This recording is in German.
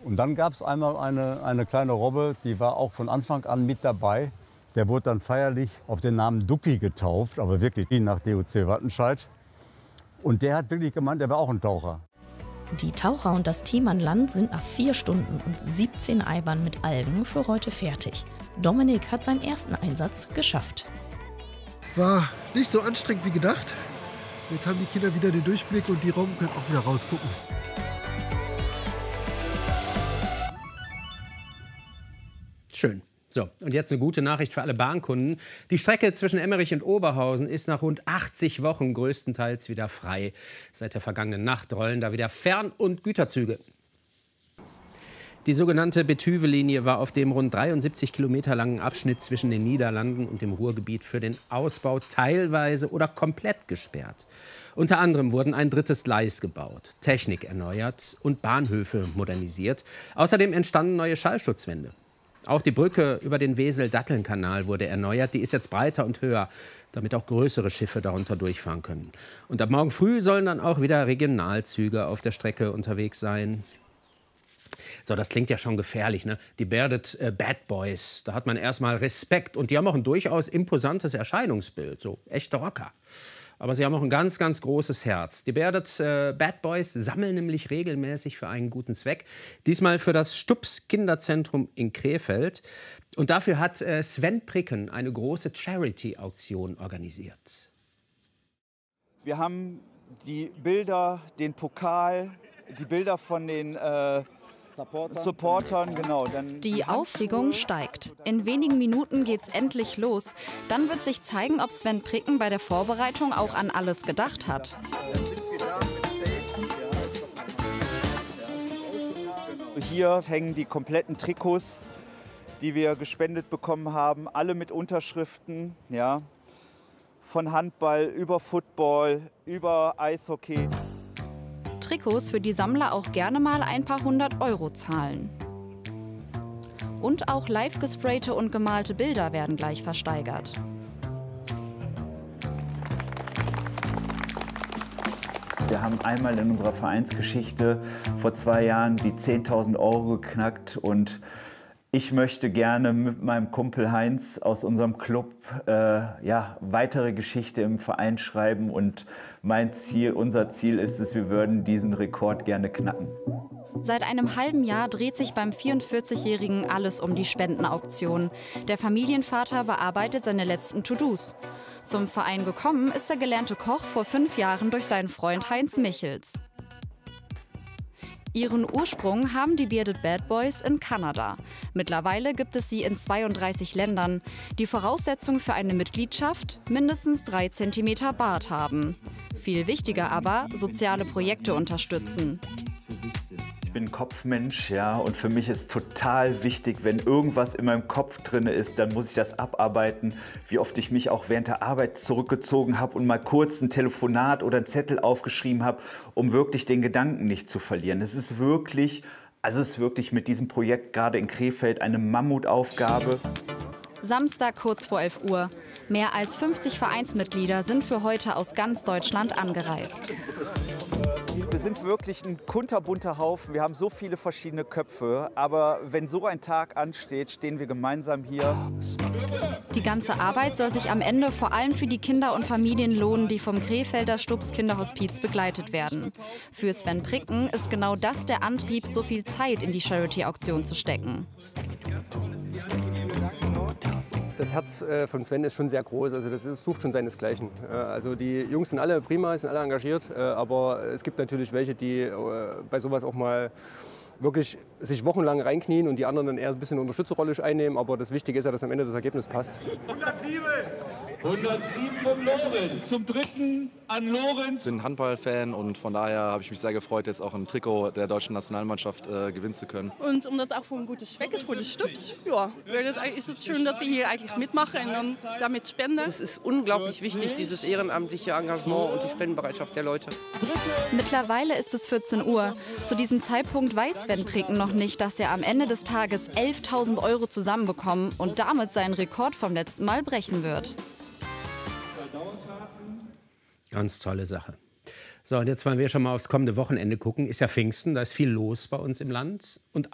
Und dann gab es einmal eine kleine Robbe, die war auch von Anfang an mit dabei. Der wurde dann feierlich auf den Namen Ducky getauft, aber wirklich nach DOC Wattenscheid. Und der hat wirklich gemeint, er war auch ein Taucher. Die Taucher und das Team an Land sind nach 4 Stunden und 17 Eibern mit Algen für heute fertig. Dominik hat seinen ersten Einsatz geschafft. War nicht so anstrengend wie gedacht. Jetzt haben die Kinder wieder den Durchblick und die Robben können auch wieder rausgucken. Schön. So, und jetzt eine gute Nachricht für alle Bahnkunden. Die Strecke zwischen Emmerich und Oberhausen ist nach rund 80 Wochen größtenteils wieder frei. Seit der vergangenen Nacht rollen da wieder Fern- und Güterzüge. Die sogenannte Bethüve-Linie war auf dem rund 73 Kilometer langen Abschnitt zwischen den Niederlanden und dem Ruhrgebiet für den Ausbau teilweise oder komplett gesperrt. Unter anderem wurden ein 3. Gleis gebaut, Technik erneuert und Bahnhöfe modernisiert. Außerdem entstanden neue Schallschutzwände. Auch die Brücke über den Wesel-Datteln-Kanal wurde erneuert. Die ist jetzt breiter und höher, damit auch größere Schiffe darunter durchfahren können. Und ab morgen früh sollen dann auch wieder Regionalzüge auf der Strecke unterwegs sein. So, das klingt ja schon gefährlich, ne? Die Bearded Bad Boys, da hat man erstmal Respekt. Und die haben auch ein durchaus imposantes Erscheinungsbild, so echte Rocker. Aber sie haben auch ein ganz, ganz großes Herz. Die Bearded Bad Boys sammeln nämlich regelmäßig für einen guten Zweck. Diesmal für das Stups Kinderzentrum in Krefeld. Und dafür hat Sven Pricken eine große Charity-Auktion organisiert. Wir haben die Bilder, den Pokal, die Bilder von den Supportern, genau. Die Aufregung steigt. In wenigen Minuten geht's endlich los. Dann wird sich zeigen, ob Sven Pricken bei der Vorbereitung auch an alles gedacht hat. Hier hängen die kompletten Trikots, die wir gespendet bekommen haben, alle mit Unterschriften, ja. Von Handball über Football, über Eishockey. Trikots, für die Sammler auch gerne mal ein paar 100 € zahlen. Und auch live gesprayte und gemalte Bilder werden gleich versteigert. Wir haben einmal in unserer Vereinsgeschichte vor 2 Jahren die 10.000 € geknackt und ich möchte gerne mit meinem Kumpel Heinz aus unserem Club weitere Geschichte im Verein schreiben und unser Ziel ist es, wir würden diesen Rekord gerne knacken. Seit einem halben Jahr dreht sich beim 44-Jährigen alles um die Spendenauktion. Der Familienvater bearbeitet seine letzten To-Dos. Zum Verein gekommen ist der gelernte Koch vor 5 Jahren durch seinen Freund Heinz Michels. Ihren Ursprung haben die Bearded Bad Boys in Kanada. Mittlerweile gibt es sie in 32 Ländern. Die Voraussetzung für eine Mitgliedschaft: mindestens 3 cm Bart haben. Viel wichtiger aber, soziale Projekte unterstützen. Ich bin Kopfmensch, ja, und für mich ist total wichtig, wenn irgendwas in meinem Kopf drin ist, dann muss ich das abarbeiten. Wie oft ich mich auch während der Arbeit zurückgezogen habe und mal kurz ein Telefonat oder einen Zettel aufgeschrieben habe, um wirklich den Gedanken nicht zu verlieren. Es ist wirklich mit diesem Projekt gerade in Krefeld eine Mammutaufgabe. Samstag kurz vor 11 Uhr. Mehr als 50 Vereinsmitglieder sind für heute aus ganz Deutschland angereist. Wir sind wirklich ein kunterbunter Haufen. Wir haben so viele verschiedene Köpfe. Aber wenn so ein Tag ansteht, stehen wir gemeinsam hier. Die ganze Arbeit soll sich am Ende vor allem für die Kinder und Familien lohnen, die vom Krefelder Stups Kinderhospiz begleitet werden. Für Sven Pricken ist genau das der Antrieb, so viel Zeit in die Charity-Auktion zu stecken. Das Herz von Sven ist schon sehr groß, also sucht schon seinesgleichen. Also die Jungs sind alle prima, sind alle engagiert, aber es gibt natürlich welche, die bei sowas auch mal wirklich sich wochenlang reinknien und die anderen dann eher ein bisschen eine Unterstützerrolle einnehmen. Aber das Wichtige ist ja, dass am Ende das Ergebnis passt. 107! 107 vom Lorenz. Zum dritten an Lorenz. Ich bin Handballfan und von daher habe ich mich sehr gefreut, jetzt auch ein Trikot der deutschen Nationalmannschaft gewinnen zu können. Und omdat het auch für ein gutes Zweck ist, für die Stups, ja, ist es schön, dass wir hier eigentlich mitmachen und damit spenden. Es ist unglaublich wichtig, dieses ehrenamtliche Engagement und die Spendenbereitschaft der Leute. Mittlerweile ist es 14 Uhr. Zu diesem Zeitpunkt weiß Sven Pricken noch nicht, dass er am Ende des Tages 11.000 € zusammenbekommen und damit seinen Rekord vom letzten Mal brechen wird. Ganz tolle Sache. So, und jetzt wollen wir schon mal aufs kommende Wochenende gucken. Ist ja Pfingsten, da ist viel los bei uns im Land. Und